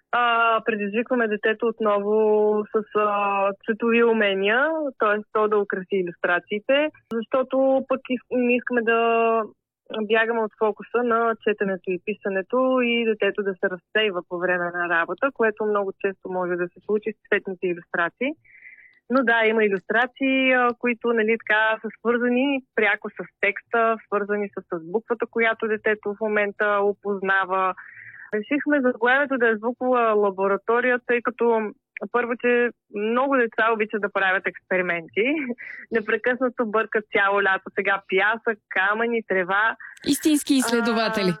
Предизвикваме детето отново с цветови умения, т.е. то да украси илюстрациите, защото пък не искаме да бягаме от фокуса на четенето и писането и детето да се разсейва по време на работа, което много често може да се случи с цветните илюстрации. Но да, има илюстрации, които така, са свързани пряко с текста, свързани с буквата, която детето в момента опознава. Решихме заглавието да е звукова лаборатория, тъй като първо, че много деца обичат да правят експерименти. Непрекъснато бъркат цяло лято. Сега пясък, камъни, трева. Истински изследователи.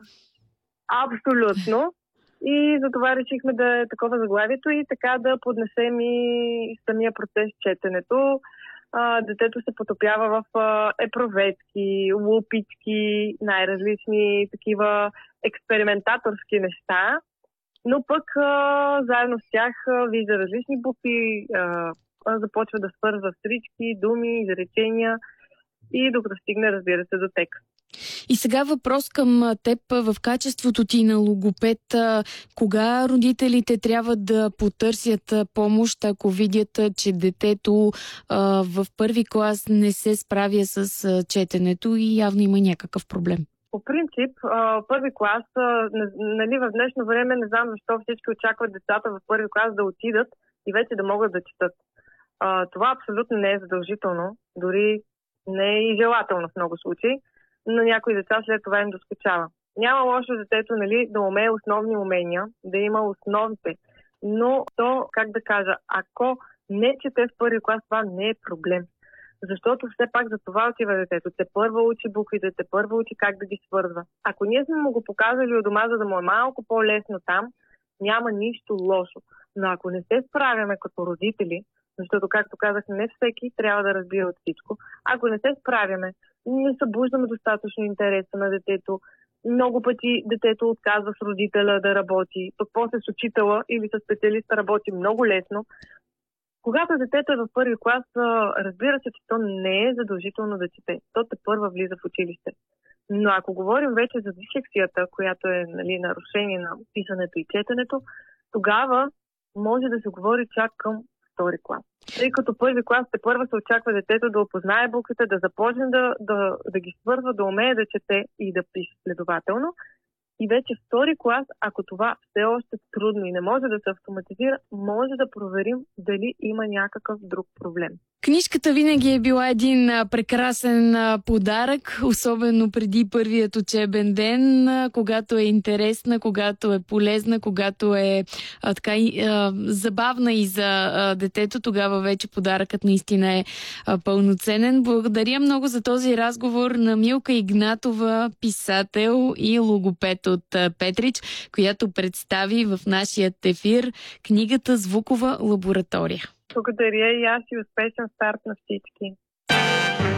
Абсолютно. И затова решихме да е такова заглавието и така да поднесем и самия процес четенето. Детето се потопява в епроветки, лупички, най-различни такива експериментаторски неща, но пък заедно с тях вижда различни букви, започва да свързва стрички, думи, изречения и докато стигне, разбира се, до текст. И сега въпрос към теб в качеството ти на логопед. Кога родителите трябва да потърсят помощ, ако видят, че детето в първи клас не се справя с четенето и явно има някакъв проблем? По принцип, първи клас, в днешно време не знам защо всички очакват децата в първи клас да отидат и вече да могат да четат. Това абсолютно не е задължително, дори не е и желателно в много случаи, но някои деца след това им доскучава. Няма лошо детето да умее основни умения, да има основите, но то, ако не чете в първи клас, това не е проблем. Защото все пак за това отива детето. Те първа учи буквите, те първа учи как да ги свързва. Ако ние сме му го показали от дома, за да му е малко по-лесно там, няма нищо лошо. Но ако не се справяме като родители, защото, както казах, не всеки трябва да разбира от всичко, ако не се справяме, не събуждаме достатъчно интереса на детето, много пъти детето отказва с родителя да работи, пък после с учителя или с специалиста работи много лесно. Когато детето е в първи клас, разбира се, че то не е задължително да чете. То тепърва влиза в училище. Но ако говорим вече за дислексията, която е нарушение на писането и четенето, тогава може да се говори чак към втори клас. Тъй като първи клас тепърва се очаква детето да опознае буквите, да започне да ги свързва, да умее да чете и да пише следователно. И вече втори клас, ако това все още е трудно и не може да се автоматизира, може да проверим дали има някакъв друг проблем. Книжката винаги е била един прекрасен подарък, особено преди първият учебен ден, когато е интересна, когато е полезна, когато е забавна и за детето, тогава вече подаръкът наистина е пълноценен. Благодаря много за този разговор на Милка Игнатова, писател и логопед от Петрич, която представи в нашия ефир книгата "Звукова лаборатория". Благодаря и аз и успешен старт на всички.